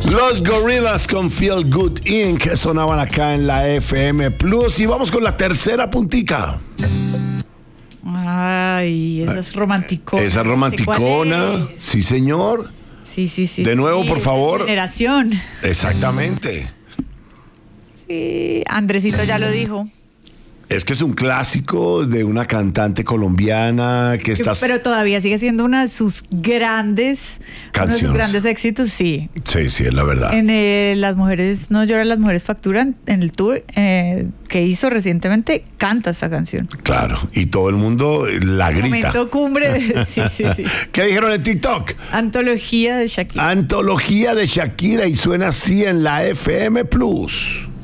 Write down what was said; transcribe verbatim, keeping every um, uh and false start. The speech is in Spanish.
Los Gorillaz con Feel Good incorporated sonaban acá en la F M Plus. Y vamos con la tercera puntica. Ay, esa es romanticona. Esa romanticona, sí señor. Sí, sí, sí. De nuevo, sí, por favor. Generación. Exactamente. Sí, Andresito ya lo dijo. Es que es un clásico de una cantante colombiana que está... Pero todavía sigue siendo una de sus grandes Canciones. Uno de sus grandes éxitos, sí. Sí, sí, es la verdad. En eh, Las Mujeres No Lloran, Las Mujeres Facturan, en el tour eh, que hizo recientemente, canta esta canción. Claro, y todo el mundo la grita. Momento cumbre. Sí, sí, sí. ¿Qué dijeron en TikTok? Antología de Shakira. Antología de Shakira y suena así en la F M Plus.